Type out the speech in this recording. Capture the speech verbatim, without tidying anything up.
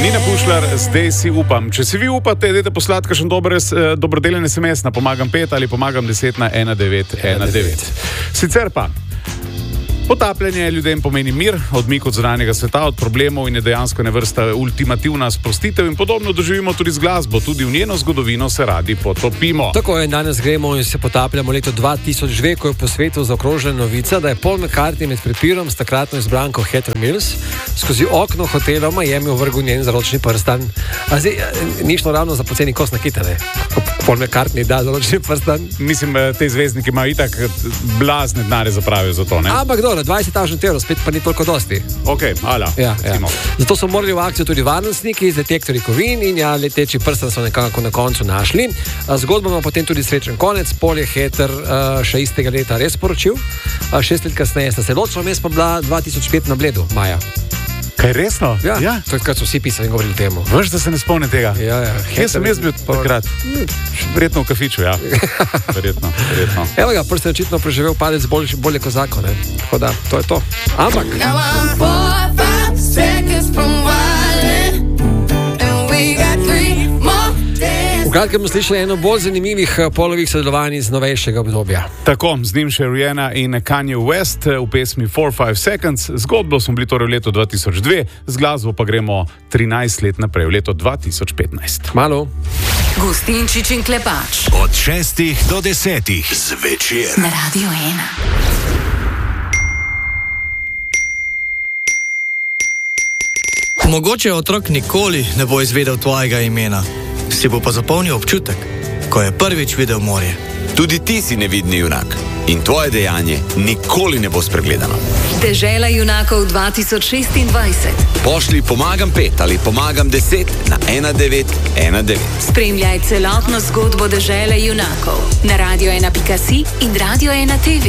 Nina Pušlar, zdaj si upam. Če si vi upate, dajte poslati kakšen dober, dobrodelen es em es na pomagam pet ali pomagam deset na ena devet ena devet. Sicer pa, potapljanje ljudem pomeni mir, odmik od zunanjega sveta, od problemov in je dejansko ne vrsta ultimativna sprostitev in podobno doživimo tudi z glasbo. Tudi v njeno zgodovino se radi potopimo. Tako je, danes gremo in se potapljamo leto dva tisoč dve, ko je po svetu zaokrožena novica, da je Paul McCartney med prepirom s takratno izbranko Heather Mills skozi okno hotela v Miami vrgel njen zaročni prstan. A zdaj, ni šlo ravno za poceni kos nakita, ne? Paul McCartney da zaročni prstan. Mislim, te zvezdniki imajo itak blazne denarje zapravijo za to, ne? Ampak dobro, dvajset tisoč evrov, spet pa ni toliko dosti. Ok, ala. Ja, ja. Zato so morali v akcijo tudi varnostniki z detektorji kovin in ja, leteči prstan so nekako na koncu našli. Zgodba ima potem tudi srečen konec. Paul je Heather uh, še istega leta res poročil. Uh, šest let kasneje sta se ločila, mes pa bila dva tisoč pet na Bledu, maja. Kaj, resno? Ja, ja. To je, kar so vsi pisali in govorili temu. Veš, da se ne spomnim tega? Ja, ja. Kje sem jaz bil takrat? Verjetno v kafiču, ja. Verjetno, verjetno. Evo ga, prst je očitno preživel padec bolje, bolje kot zakon, ne? Tako da, to je to. Ampak... V kratkem smo slišali eno bolj zanimivih Paulovih sodelovanj iz novejšega obdobja. Tako, z njim še Rihanna in Kanye West v pesmi four five seconds. Zgodbo smo bili torej v letu dva tisoč dve, z glasbo pa gremo trinajst let naprej, v leto dva tisoč petnajst. Malo. Gustinčič in Klepač. Od šestih do desetih zvečer. Na Radio ena. Mogoče otrok nikoli ne bo izvedel tvojega imena. Si bo pa zapomnil občutek, ko je prvič videl morje. Tudi ti si nevidni junak in tvoje dejanje nikoli ne bo spregledano. Dežela junakov dva tisoč šestindvajset. Pošlji pomagam pet ali pomagam deset na ena devet ena devet. Spremljaj celotno zgodbo Dežele junakov na radio ena pika si in Radio ena te ve.